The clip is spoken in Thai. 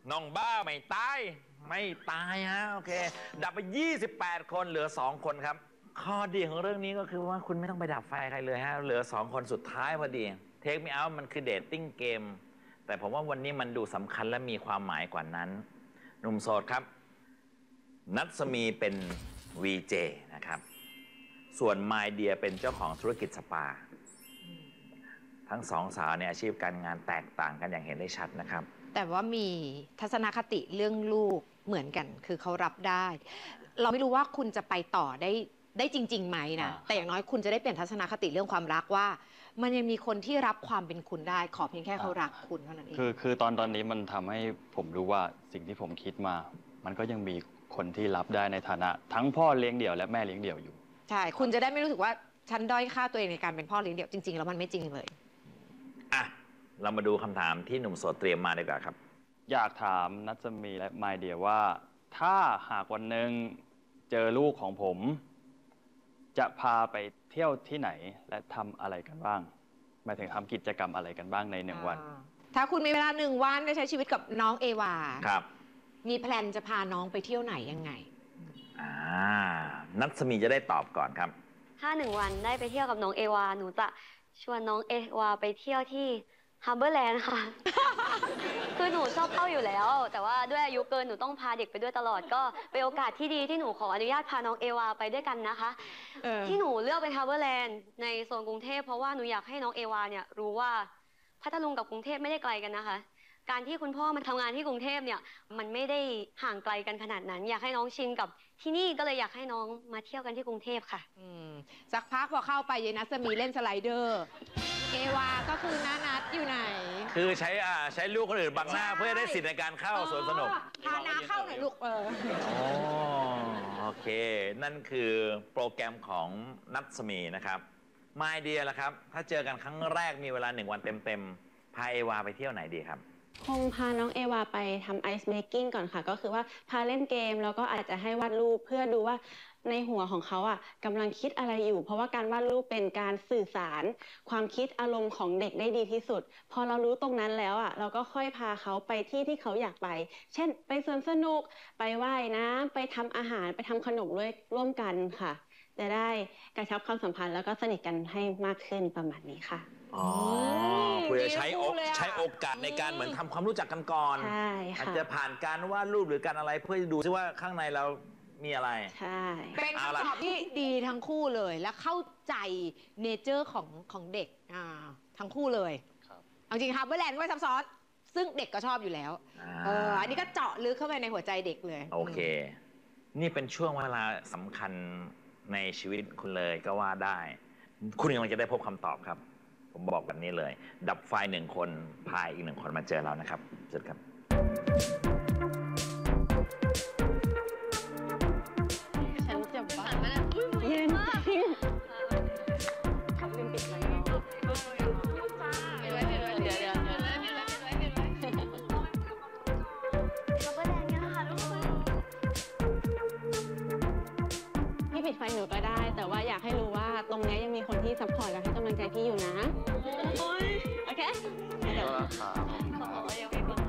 น้องบ้าไม่ตายไม่ตายฮะโอเคดับไป28 คนเหลือ2 คนครับข้อดีของเรื่องนี้ก็คือว่าคุณไม่ต้องไปดับไฟใครเลยฮะเหลือ2 คนสุดท้ายพอดีเทคมีเอามันคือเดทติ้งเกมแต่ผมว่าวันนี้มันดูสำคัญและมีความหมายกว่านั้นหนุ่มโสดครับนัทสมีเป็น VJ นะครับส่วนไมเดียเป็นเจ้าของธุรกิจสปาทั้งสองสาวเนี่ยอาชีพการงานแตกต่างกันอย่างเห็นได้ชัดนะครับแต่ว่ามีทัศนคติเรื่องลูกเหมือนกันคือเขารับได้เราไม่รู้ว่าคุณจะไปต่อได้จริงๆไหมนะแต่อย่างน้อยคุณจะได้เปลี่ยนทัศนคติเรื่องความรักว่ามันยังมีคนที่รับความเป็นคุณได้ขอเพียงแค่เขารักคุณเท่านั้นเองคือตอนนี้มันทำให้ผมรู้ว่าสิ่งที่ผมคิดมามันก็ยังมีคนที่รับได้ในฐานะทั้งพ่อเลี้ยงเดี่ยวและแม่เลี้ยงเดี่ยวอยู่ใช่คุณจะได้ไม่รู้สึกว่าฉันด้อยค่าตัวเองในการเป็นพ่อเลี้ยงเดี่ยวจริงๆแล้วมันไม่จริงเลยอ่ะเรามาดูคำถามที่หนุ่มโสดเตรียมมาดีกว่าครับอยากถามนัทสมีและไมเดียว่าถ้าหากวันหนึ่งเจอลูกของผมจะพาไปเที่ยวที่ไหนและทำอะไรกันบ้างหมายถึงทำกิจกรรมอะไรกันบ้างใน1 วันถ้าคุณมีเวลา1 วันได้ใช้ชีวิตกับน้องเอวาครับมีแพลนจะพาน้องไปเที่ยวไหนยังไงนัทสมีจะได้ตอบก่อนครับถ้า1 วันได้ไปเที่ยวกับน้องเอวาหนูจะชวนน้องเอวาไปเที่ยวที่ฮาร์เบอร์แลนด์ค่ะ คือหนูชอบเข้าอยู่แล้วแต่ว่าด้วยอายุเกินหนูต้องพาเด็กไปด้วยตลอดก็เป็นโอกาสที่ดีที่หนูขออนุญาตพาน้องเอวาไปด้วยกันนะคะที่หนูเลือกเป็นฮาร์เบอร์แลนด์ในโซนกรุงเทพเพราะว่าหนูอยากให้น้องเอวาเนี่ยรู้ว่าพัทลุงกับกรุงเทพไม่ได้ไกลกันนะคะการที่คุณพ่อมาทำงานที่กรุงเทพเนี่ยมันไม่ได้ห่างไกลกันขนาดนั้นอยากให้น้องชินกับที่นี่ก็เลยอยากให้น้องมาเที่ยวกันที่กรุงเทพค่ะสักพักพอเข้าไปยายนัทจะมีเล่นสไลเดอร์เอวาก็คือนัทอยู่ไหนคือใช้ลูกคนอื่นบังหน้าเพื่อได้สิทธิ์ในการเข้าสวนสนุกพานาเข้าหน่อยลูกโอเคนั่นคือโปรแกรมของนัทสมีนะครับไมเดียล่ะครับถ้าเจอกันครั้งแรกมีเวลา1 วันเต็มๆพาเอวาไปเที่ยวไหนดีครับคงพาน้องเอวาไปทำไอซ์เมคกิ้งก่อนค่ะก็คือว่าพาเล่นเกมแล้วก็อาจจะให้วาดรูปเพื่อดูว่าในหัวของเขากำลังคิดอะไรอยู่เพราะว่าการวาดรูปเป็นการสื่อสารความคิดอารมณ์ของเด็กได้ดีที่สุดพอเรารู้ตรงนั้นแล้วเราก็ค่อยพาเขาไปที่เขาอยากไปเช่นไปสวนสนุกไปว่ายน้ำไปทำอาหารไปทำขนมร่วมกันค่ะจะได้กระชับความสัมพันธ์แล้วก็สนิทกันให้มากขึ้นประมาณนี้ค่ะเพื่อใช้โอกาสในการเหมือนทำความรู้จักกันก่อนอาจจะผ่านการวาดรูปหรือการอะไรเพื่อดูซิว่าข้างในเรามีอะไรใช่เป็นคำตอบที่ดีทั้งคู่เลยและเข้าใจเนเจอร์ของเด็กทั้งคู่เลยจริงๆฮาร์เบอร์แลนด์ก็ไม่ซับซ้อนซึ่งเด็กก็ชอบอยู่แล้วอันนี้ก็เจาะลึกเข้าไปในหัวใจเด็กเลยโอเคนี่เป็นช่วงเวลาสำคัญในชีวิตคุณเลยก็ว่าได้คุณกำลังจะได้พบคำตอบครับผมบอกแบบนี้เลยดับไฟ1 คนพาอีก1 คนมาเจอเรานะครับเชิญครับฉันจะบ้าเย็นจริงขับลืมปิดไฟเนาะพี่ปิดไฟหนูก็ได้แต่ว่าอยากให้รู้ว่าตรงนี้ยังมีคนที่ซัพพอร์ตและให้กำลังใจพี่อยู่นะโอเคเดี๋ยว